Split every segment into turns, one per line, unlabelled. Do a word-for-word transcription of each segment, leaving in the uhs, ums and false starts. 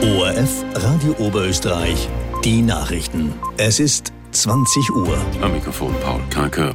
O R F Radio Oberösterreich, die Nachrichten. Es ist zwanzig Uhr.
Am Mikrofon Paul Karker.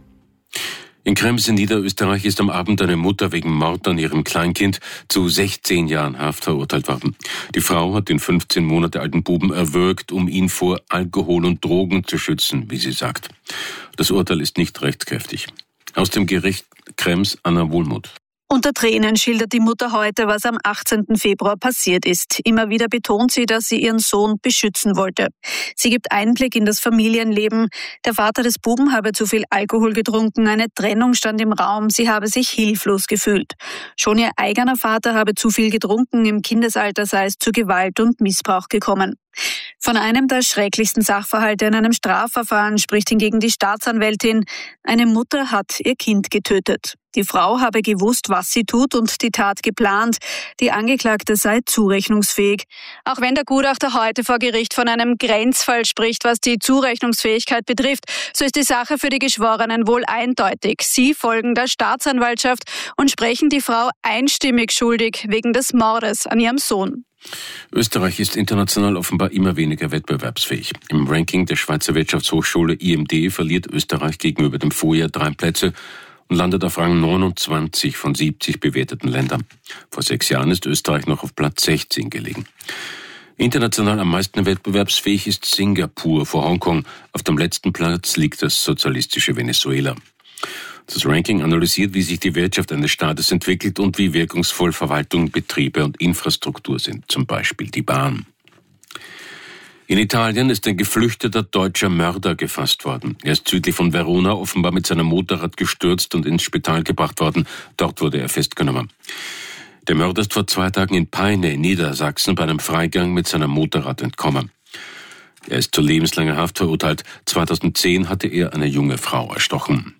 In Krems in Niederösterreich ist am Abend eine Mutter wegen Mord an ihrem Kleinkind zu sechzehn Jahren Haft verurteilt worden. Die Frau hat den fünfzehn Monate alten Buben erwürgt, um ihn vor Alkohol und Drogen zu schützen, wie sie sagt. Das Urteil ist nicht rechtskräftig. Aus dem Gericht Krems Anna Wohlmuth.
Unter Tränen schildert die Mutter heute, was am achtzehnten Februar passiert ist. Immer wieder betont sie, dass sie ihren Sohn beschützen wollte. Sie gibt Einblick in das Familienleben. Der Vater des Buben habe zu viel Alkohol getrunken, eine Trennung stand im Raum, sie habe sich hilflos gefühlt. Schon ihr eigener Vater habe zu viel getrunken, im Kindesalter sei es zu Gewalt und Missbrauch gekommen. Von einem der schrecklichsten Sachverhalte in einem Strafverfahren spricht hingegen die Staatsanwältin. Eine Mutter hat ihr Kind getötet. Die Frau habe gewusst, was sie tut und die Tat geplant. Die Angeklagte sei zurechnungsfähig. Auch wenn der Gutachter heute vor Gericht von einem Grenzfall spricht, was die Zurechnungsfähigkeit betrifft, so ist die Sache für die Geschworenen wohl eindeutig. Sie folgen der Staatsanwaltschaft und sprechen die Frau einstimmig schuldig wegen des Mordes an ihrem Sohn.
Österreich ist international offenbar immer weniger wettbewerbsfähig. Im Ranking der Schweizer Wirtschaftshochschule I M D verliert Österreich gegenüber dem Vorjahr drei Plätze und landet auf Rang neunundzwanzig von siebzig bewerteten Ländern. Vor sechs Jahren ist Österreich noch auf Platz sechzehn gelegen. International am meisten wettbewerbsfähig ist Singapur vor Hongkong. Auf dem letzten Platz liegt das sozialistische Venezuela. Das Ranking analysiert, wie sich die Wirtschaft eines Staates entwickelt und wie wirkungsvoll Verwaltung, Betriebe und Infrastruktur sind, zum Beispiel die Bahn. In Italien ist ein geflüchteter deutscher Mörder gefasst worden. Er ist südlich von Verona offenbar mit seinem Motorrad gestürzt und ins Spital gebracht worden. Dort wurde er festgenommen. Der Mörder ist vor zwei Tagen in Peine in Niedersachsen bei einem Freigang mit seinem Motorrad entkommen. Er ist zu lebenslanger Haft verurteilt. zweitausendzehn hatte er eine junge Frau erstochen.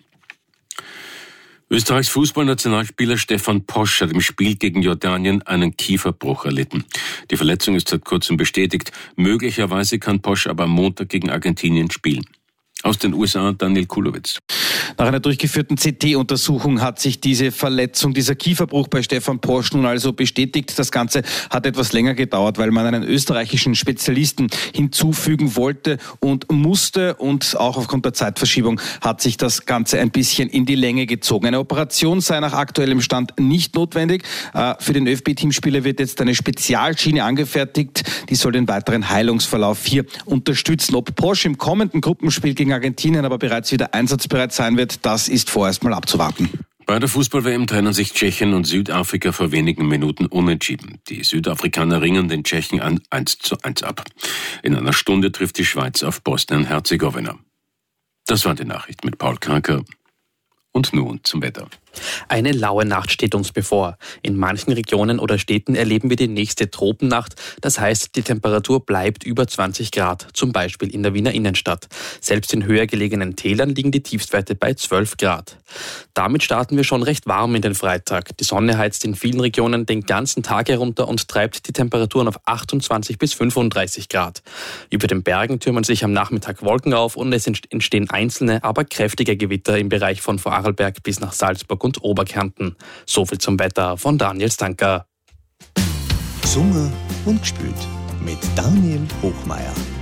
Österreichs Fußballnationalspieler Stefan Posch hat im Spiel gegen Jordanien einen Kieferbruch erlitten. Die Verletzung ist seit kurzem bestätigt. Möglicherweise kann Posch aber am Montag gegen Argentinien spielen. Aus den U S A Daniel Kulowitz.
Nach einer durchgeführten C T-Untersuchung hat sich diese Verletzung, dieser Kieferbruch bei Stefan Posch nun also bestätigt. Das Ganze hat etwas länger gedauert, weil man einen österreichischen Spezialisten hinzufügen wollte und musste. Und auch aufgrund der Zeitverschiebung hat sich das Ganze ein bisschen in die Länge gezogen. Eine Operation sei nach aktuellem Stand nicht notwendig. Für den ÖFB-Teamspieler wird jetzt eine Spezialschiene angefertigt. Die soll den weiteren Heilungsverlauf hier unterstützen. Ob Posch im kommenden Gruppenspiel gegen Argentinien aber bereits wieder einsatzbereit sein wird, das ist vorerst mal abzuwarten.
Bei der Fußball-W M trennen sich Tschechien und Südafrika vor wenigen Minuten unentschieden. Die Südafrikaner ringen den Tschechen an eins zu eins ab. In einer Stunde trifft die Schweiz auf Bosnien-Herzegowina. Das war die Nachricht mit Paul Karker. Und nun zum Wetter.
Eine laue Nacht steht uns bevor. In manchen Regionen oder Städten erleben wir die nächste Tropennacht. Das heißt, die Temperatur bleibt über zwanzig Grad, zum Beispiel in der Wiener Innenstadt. Selbst in höher gelegenen Tälern liegen die Tiefstwerte bei zwölf Grad. Damit starten wir schon recht warm in den Freitag. Die Sonne heizt in vielen Regionen den ganzen Tag herunter und treibt die Temperaturen auf achtundzwanzig bis fünfunddreißig Grad. Über den Bergen türmen sich am Nachmittag Wolken auf und es entstehen einzelne, aber kräftige Gewitter im Bereich von Vorarlberg bis nach Salzburg und Oberkärnten. So viel zum Wetter von Daniel Stanker.
Sommer und gespült mit Daniel Hochmeier.